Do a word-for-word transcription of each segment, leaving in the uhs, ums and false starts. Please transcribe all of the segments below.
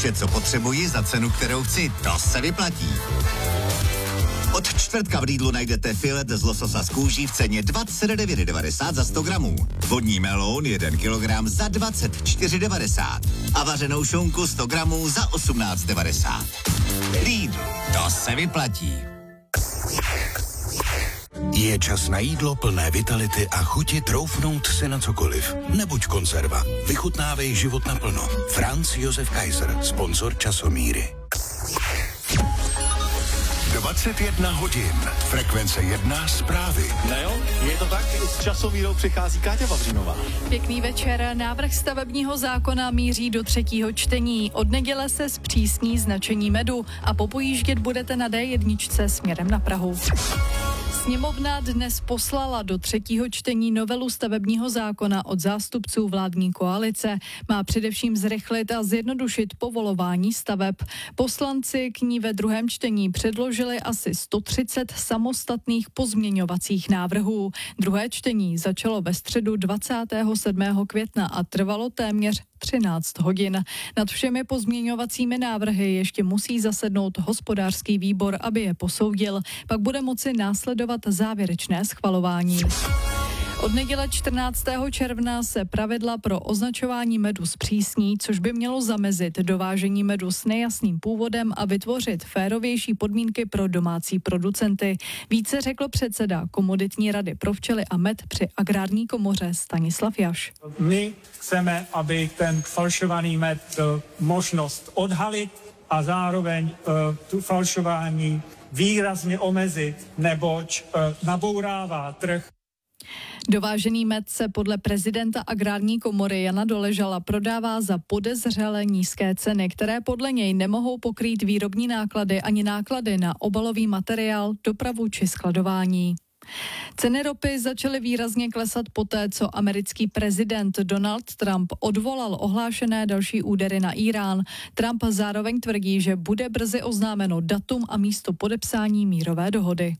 Vše, co potřebuji za cenu, kterou chci, to se vyplatí. Od čtvrtka v Lidlu najdete filet z lososa z kůží v ceně dvacet devět devadesát za sto gramů. Vodní melón jeden kilogram za dvacet čtyři devadesát. A vařenou šunku sto gramů za osmnáct devadesát. Lidl, to se vyplatí. Je čas na jídlo plné vitality a chuti troufnout si na cokoliv. Nebuď konzerva. Vychutnávej život naplno. Franz Josef Kaiser, sponzor Časomíry. dvacet jedna hodin. Frekvence jedna zprávy. No jo, je to tak, s Časomírou přichází Káťa Vavřinová. Pěkný večer. Návrh stavebního zákona míří do třetího čtení. Od neděle se zpřísní značení medu a popojíždět budete na dé jedna směrem na Prahu. Sněmovna dnes poslala do třetího čtení novelu stavebního zákona od zástupců vládní koalice. Má především zrychlit a zjednodušit povolování staveb. Poslanci k ní ve druhém čtení předložili asi sto třicet samostatných pozměňovacích návrhů. Druhé čtení začalo ve středu dvacátého sedmého května a trvalo téměř třináct hodin. Nad všemi pozměňovacími návrhy ještě musí zasednout hospodářský výbor, aby je posoudil. Pak bude moci následovat závěrečné schvalování. Od neděle čtrnáctého června se pravidla pro označování medu zpřísní, což by mělo zamezit dovážení medu s nejasným původem a vytvořit férovější podmínky pro domácí producenty. Více řekl předseda Komoditní rady pro včely a med při Agrární komoře Stanislav Jaš. My chceme, aby ten falšovaný med byl možnost odhalit a zároveň uh, tu falšování výrazně omezit, neboť uh, nabourává trh. Dovážený med se podle prezidenta Agrární komory Jana Doležala prodává za podezřele nízké ceny, které podle něj nemohou pokrýt výrobní náklady ani náklady na obalový materiál, dopravu či skladování. Ceny ropy začaly výrazně klesat poté, co americký prezident Donald Trump odvolal ohlášené další údery na Írán. Trump zároveň tvrdí, že bude brzy oznámeno datum a místo podepsání mírové dohody.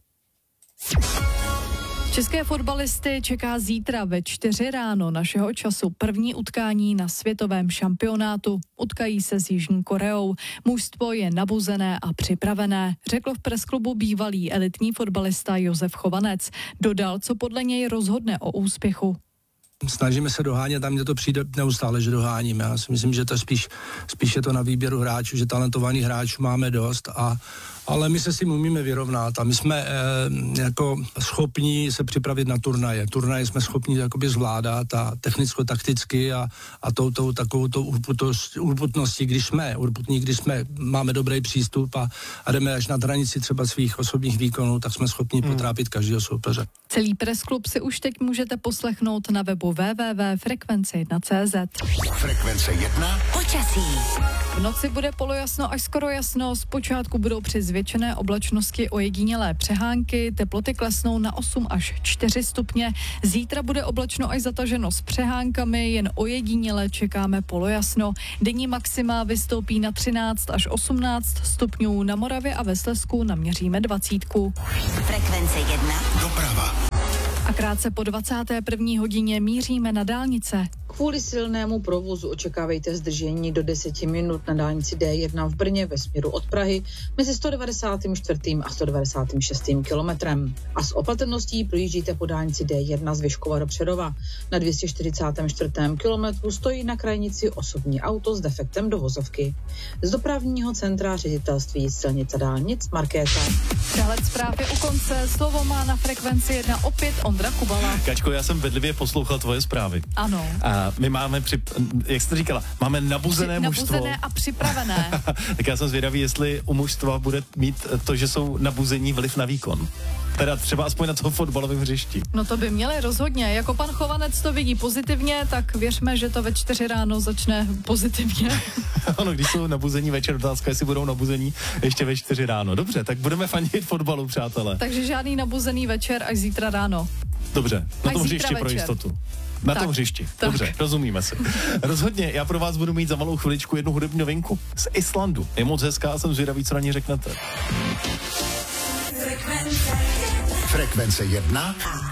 České fotbalisty čeká zítra ve čtyři ráno našeho času první utkání na světovém šampionátu. Utkají se s Jižní Koreou. Mužstvo je nabuzené a připravené, řekl v presklubu bývalý elitní fotbalista Josef Chovanec. Dodal, co podle něj rozhodne o úspěchu. Snažíme se dohánět, tam mně to přijde neustále, že doháníme. Já si myslím, že to spíš, spíš je to na výběru hráčů, že talentovaných hráčů máme dost, a, ale my se s tím umíme vyrovnat a my jsme eh, jako schopní se připravit na turnaje. Turnaje jsme schopni jakoby zvládat a technicko-takticky a, a tou, tou takovou tou urputností, když jsme, urputní, když jsme, máme dobrý přístup a, a jdeme až nad hranici třeba svých osobních výkonů, tak jsme schopni hmm. potrápit každého soupeře. Celý pressklub si už teď můžete poslechnout na webu w w w tečka frekvence jedna tečka cé zet. Frekvence jedna. Počasí. V noci bude polojasno až skoro jasno, zpočátku budou při zvětšené oblačnosti ojedinělé přehánky, teploty klesnou na osm až čtyři stupně. Zítra bude oblačno až zataženo s přehánkami, jen ojediněle čekáme polojasno. Denní maxima vystoupí na třináct až osmnáct stupňů, na Moravě a ve Slezsku naměříme dvacítku. Frekvence jedna. Doprava. A krátce po dvacáté první hodině míříme na dálnice. Kvůli silnému provozu očekávejte zdržení do deseti minut na dálnici dé jedna v Brně ve směru od Prahy mezi sto devadesátým čtvrtým a sto devadesátým šestým kilometrem. A s opatrností projíždíte po dálnici dé jedna z Vyškova do Přerova. Na dvě stě čtyřicátém čtvrtém kilometru stojí na krajnici osobní auto s defektem do vozovky. Z dopravního centra ředitelství silnic a dálnic Markéta. Přehled zpráv je u konce, slovo má na frekvenci jedna opět Ondra Kubala. Kačko, já jsem bedlivě poslouchal tvoje zprávy. Ano. A my máme, přip... jak jste říkala, máme nabuzené Při, mužstvo. Nabuzené a připravené. Tak já jsem zvědavý, jestli u mužstva bude mít to, že jsou nabuzení, vliv na výkon. Teda třeba aspoň na toho fotbalovém hřišti. No to by měli rozhodně. Jako pan Chovanec to vidí pozitivně, tak věřme, že to ve čtyři ráno začne pozitivně. Ano, když jsou nabuzení večer, otázka, jestli budou nabuzení ještě ve čtyři ráno. Dobře, tak budeme fandit fotbalu, přátelé. Takže žádný nabuzený večer až zítra ráno. Dobře, na až tom hřišti pro jistotu. Na tak, tom hřišti. Tak. Dobře, rozumíme si. Rozhodně, já pro vás budu mít za malou chviličku jednu hudební novinku z Islandu. Je moc hezká a jsem zvědavý, co na ní řeknete. Frekvence jedna.